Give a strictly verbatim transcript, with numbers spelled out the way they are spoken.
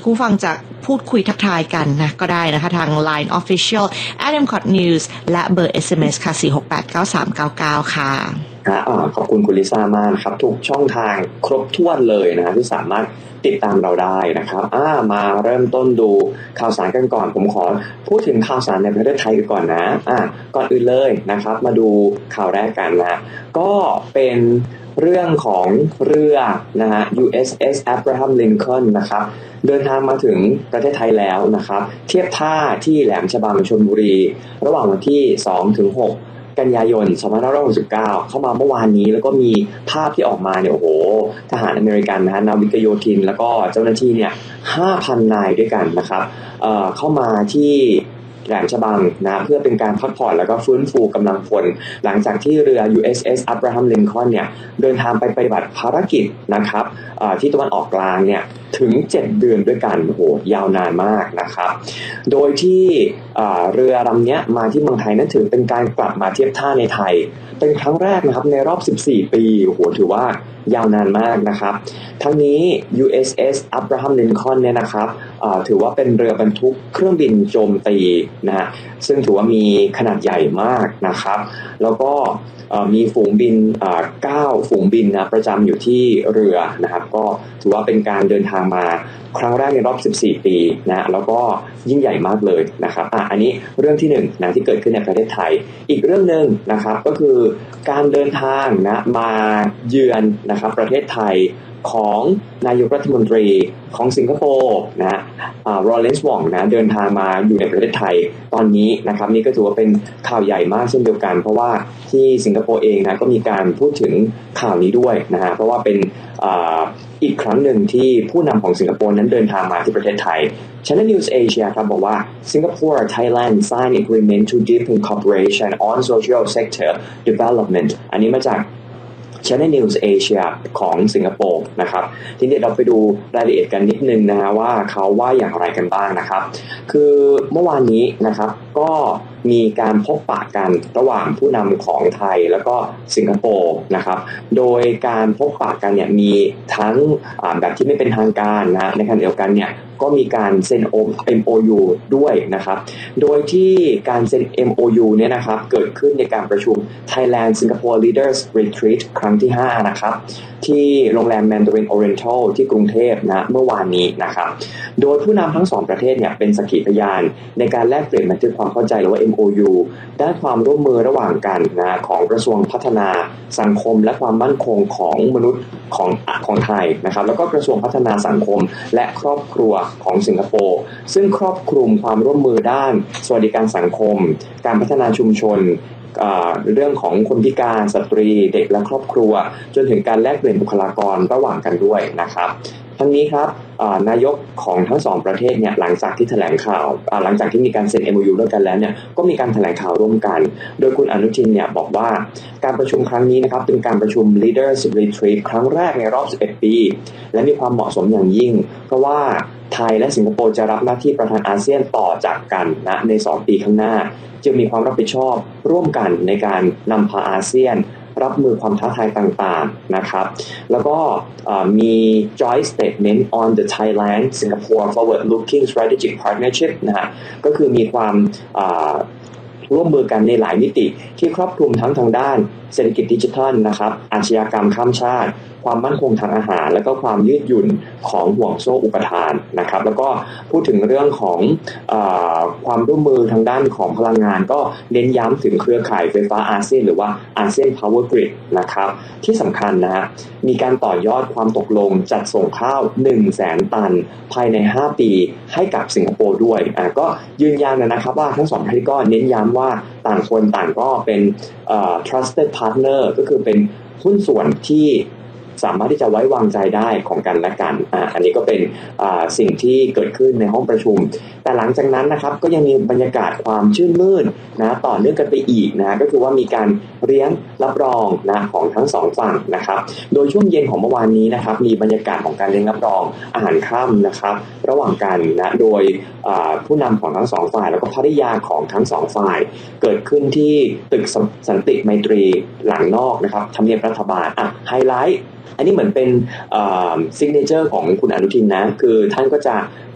ผู้ฟังจะพูดคุยทักทายกันนะก็ได้นะคะทาง ไลน์ Official แอท เอ็ม คอท News และเบอร์ เอส เอ็ม เอส ค่ะ สี่ หก แปด เก้า สาม เก้า เก้า ค่ะขอบคุณคุณลิซ่ามากครับทุกช่องทางครบถ้วนเลยนะที่สามารถติดตามเราได้นะครับมาเริ่มต้นดูข่าวสารกันก่อนผมขอพูดถึงข่าวสารในประเทศไทยกันก่อนนะอ่าก่อนอื่นเลยนะครับมาดูข่าวแรกกันนะก็เป็นเรื่องของเรือนะฮะ ยู เอส เอส Abraham Lincoln นะครับเดินทางมาถึงประเทศไทยแล้วนะครับเทียบท่าที่แหลมฉบังชลบุรีระหว่างวันที่สองถึงหกกันยายนสองพันห้าร้อยหกสิบเก้าเข้ามาเมื่อวานนี้แล้วก็มีภาพที่ออกมาเนี่ยโอ้โหทหารอเมริกันนะฮะนาวิกโยธินแล้วก็เจ้าหน้าที่เนี่ย ห้าพัน นายด้วยกันนะครับเอ่อเข้ามาที่แหลมฉบังนะเพื่อเป็นการพักผ่อนแล้วก็ฟื้นฟูกำลังพลหลังจากที่เรือ ยู เอส เอส Abraham Lincoln เนี่ยเดินทางไปปฏิบัติภารกิจนะครับที่ตะวันออกกลางเนี่ยถึงเจ็ดเดือนด้วยกันโอ้โหยาวนานมากนะครับโดยที่เรือลำนี้มาที่เมืองไทยนั้นถือเป็นการกลับมาเทียบท่าในไทยเป็นครั้งแรกนะครับในรอบสิบสี่ปีโอ้โหถือว่ายาวนานมากนะครับทั้งนี้ ยู เอส เอส Abraham Lincoln เนี่ยนะครับถือว่าเป็นเรือบรรทุกเครื่องบินโจมตีนะฮะซึ่งถือว่ามีขนาดใหญ่มากนะครับแล้วก็มีฝูงบินเก้าฝูงบินนะประจำอยู่ที่เรือนะครับก็ถือว่าเป็นการเดินทางมาครั้งแรกในรอบสิบสี่ปีนะแล้วก็ยิ่งใหญ่มากเลยนะครับอ่ะอันนี้เรื่องที่หนึ่งนะที่เกิดขึ้นในประเทศไทยอีกเรื่องนึงนะครับก็คือการเดินทางนะมาเยือนนะครับประเทศไทยของนายกรัฐมนตรีของสิงคโปร์นะอ่า Lawrence Wong นะเดินทางมาอยู่ในประเทศไทยตอนนี้นะครับนี่ก็ถือว่าเป็นข่าวใหญ่มากเช่นเดียวกันเพราะว่าที่สิงคโปร์เองนะก็มีการพูดถึงข่าวนี้ด้วยนะฮะเพราะว่าเป็นอ่าอีกครั้งหนึ่งที่ผู้นำของสิงคโปร์นั้นเดินทางมาที่ประเทศไทย Channel News Asia ครับบอกว่า Singapore Thailand sign agreement to deepen cooperation on social sector development อันนี้มาจาก Channel News Asia ของสิงคโปร์นะครับทีนี้เราไปดูรายละเอียดกันนิดนึงนะฮะว่าเขาว่าอย่างไรกันบ้างนะครับคือเมื่อวานนี้นะครับก็มีการพบปะกันระหว่างผู้นำของไทยแล้วก็สิงคโปร์นะครับโดยการพบปะกันเนี่ยมีทั้งแบบที่ไม่เป็นทางการนะในขณะเดียวกันเนี่ยก็มีการเซ็น เอ็ม โอ ยู ด้วยนะครับโดยที่การเซ็น เอ็ม โอ ยู เนี่ยนะครับเกิดขึ้นในการประชุม Thailand Singapore Leaders Retreat ครั้งที่ห้านะครับที่โรงแรม Mandarin Oriental ที่กรุงเทพนะเมื่อวานนี้นะครับโดยผู้นำทั้งสองประเทศเนี่ยเป็นสักขีพยานในการแลกเปลี่ยนบันทึกความเข้าใจหรือว่า เอ็ม โอ ยู ด้านความร่วมมือระหว่างกันนะของกระทรวงพัฒนาสังคมและความมั่นคงของมนุษย์ของของไทยนะครับแล้วก็กระทรวงพัฒนาสังคมและครอบครัวของสิงคโปร์ซึ่งครอบคลุมความร่วมมือด้านสวัสดิการสังคมการพัฒนาชุมชนเรื่องของคนพิการสตรีเด็กและครอบครัวจนถึงการแลกเปลี่ยนบุคลากรระหว่างกันด้วยนะครับทั้งนี้ครับนายกของทั้งสองประเทศเนี่ยหลังจากที่แถลงข่าวหลังจากที่มีการเซ็น เอ็ม โอ ยู ด้วยกันแล้วเนี่ยก็มีการแถลงข่าวร่วมกันโดยคุณอนุทินเนี่ยบอกว่าการประชุมครั้งนี้นะครับเป็นการประชุม Leaders Retreat ครั้งแรกในรอบสิบเอ็ดปีและมีความเหมาะสมอย่างยิ่งเพราะว่าไทยและสิงคโปร์จะรับหน้าที่ประธานอาเซียนต่อจากกันนะในสองปีข้างหน้าจึงมีความรับผิดชอบร่วมกันในการนำพาอาเซียนรับมือความท้าทายต่างๆนะครับแล้วก็มี joint statement on the Thailand Singapore forward looking strategic partnership นะฮะก็คือมีความร่วมมือกันในหลายมิติที่ครอบคลุมทั้งทางด้านเศรษฐกิจดิจิทัลนะครับอาชญากรรมข้ามชาติความมั่นคงทางอาหารและก็ความยืดหยุ่นของห่วงโซ่อุปทานนะครับแล้วก็พูดถึงเรื่องของเอ่อความร่วมมือทางด้านของพลังงานก็เน้นย้ำถึงเครือข่ายไฟฟ้าอาเซียนหรือว่าอาเซียนพาวเวอร์กริดนะครับที่สำคัญนะฮะมีการต่อยอดความตกลงจัดส่งข้าว หนึ่งแสน ตันภายในห้าปีให้กับสิงคโปร์ด้วยอ่าก็ยืนยันนะครับว่าทั้งสองประเทศก็เน้นย้ำว่าต่างคนต่างก็เป็นเอ่อ trusted partner ก็คือเป็นหุ้นส่วนที่สามารถที่จะไว้วางใจได้ของกันและกันอ่าอันนี้ก็เป็นอ่าสิ่งที่เกิดขึ้นในห้องประชุมแต่หลังจากนั้นนะครับก็ยังมีบรรยากาศความชื่นมื่นนะต่อเนื่องกันไปอีกนะก็คือว่ามีการเลี้ยงรับรองนะของทั้งสองฝั่งนะครับโดยช่วงเย็นของเมื่อวานนี้นะครับมีบรรยากาศของการเลี้ยงรับรองอาหารค่ำนะครับระหว่างกันนะโดยผู้นำของทั้งสองฝ่ายแล้วก็ภริยาของทั้งสองฝ่ายเกิดขึ้นที่ตึกสันติไมตรีหลังนอกนะครับทำเนียบรัฐบาลอ่ะไฮไลท์อันนี้เหมือนเป็นซิกเนเจอร์ของคุณอนุทินนะคือท่านก็จะ